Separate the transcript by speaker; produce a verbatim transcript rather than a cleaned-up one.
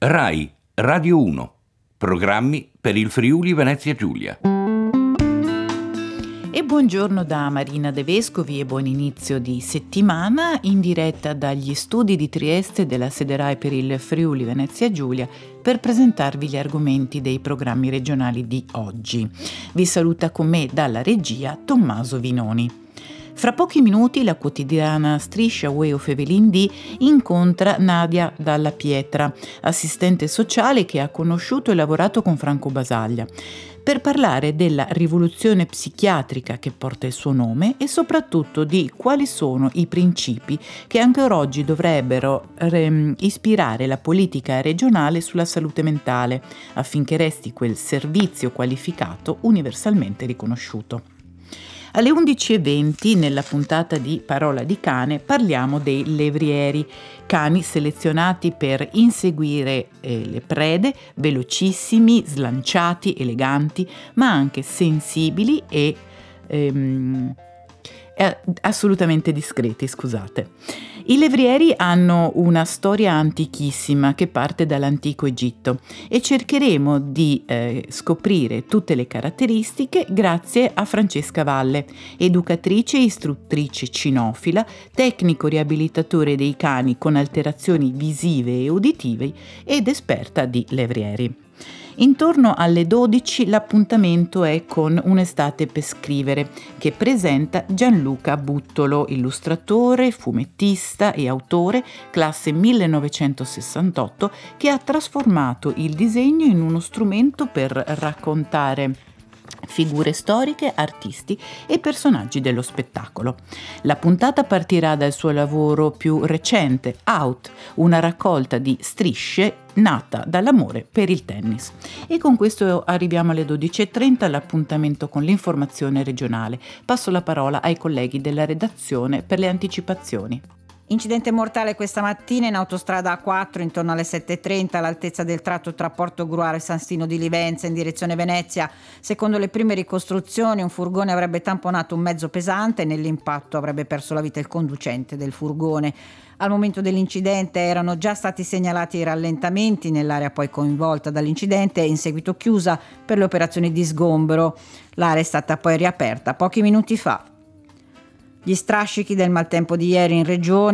Speaker 1: Rai Radio uno. Programmi per il Friuli Venezia Giulia.
Speaker 2: E buongiorno da Marina De Vescovi e buon inizio di settimana in diretta dagli studi di Trieste della sede Rai per il Friuli Venezia Giulia per presentarvi gli argomenti dei programmi regionali di oggi. Vi saluta con me dalla regia Tommaso Vinoni. Fra pochi minuti la quotidiana Striscia Way of Evelyn D incontra Nadia Dalla Pietra, assistente sociale che ha conosciuto e lavorato con Franco Basaglia, per parlare della rivoluzione psichiatrica che porta il suo nome e soprattutto di quali sono i principi che ancora oggi dovrebbero re- ispirare la politica regionale sulla salute mentale, affinché resti quel servizio qualificato universalmente riconosciuto. Alle undici e venti, nella puntata di Parola di Cane, parliamo dei levrieri, cani selezionati per inseguire eh, le prede, velocissimi, slanciati, eleganti, ma anche sensibili e ehm, assolutamente discreti, scusate. I levrieri hanno una storia antichissima che parte dall'antico Egitto e cercheremo di eh, scoprire tutte le caratteristiche grazie a Francesca Valle, educatrice e istruttrice cinofila, tecnico riabilitatore dei cani con alterazioni visive e uditive ed esperta di levrieri. Intorno alle dodici l'appuntamento è con Un'estate per scrivere, che presenta Gianluca Buttolo, illustratore, fumettista e autore, classe millenovecentosessantotto, che ha trasformato il disegno in uno strumento per raccontare figure storiche, artisti e personaggi dello spettacolo. La puntata partirà dal suo lavoro più recente, Out, una raccolta di strisce nata dall'amore per il tennis. E con questo arriviamo alle dodici e trenta, l'appuntamento con l'informazione regionale. Passo la parola ai colleghi della redazione per le anticipazioni.
Speaker 3: Incidente mortale questa mattina in autostrada A quattro intorno alle sette e trenta all'altezza del tratto tra Porto Gruaro e San Stino di Livenza in direzione Venezia. Secondo le prime ricostruzioni un furgone avrebbe tamponato un mezzo pesante e nell'impatto avrebbe perso la vita il conducente del furgone. Al momento dell'incidente erano già stati segnalati i rallentamenti nell'area poi coinvolta dall'incidente e in seguito chiusa per le operazioni di sgombero. L'area è stata poi riaperta pochi minuti fa. Gli strascichi del maltempo di ieri in regione